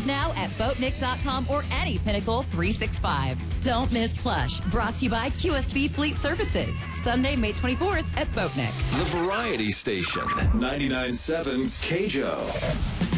Reservations now at boatnik.com or any Pinnacle 365. Don't miss Plush, brought to you by QSB Fleet Services. Sunday, May 24th at Boatnik. The Variety Station, 99.7 KJO.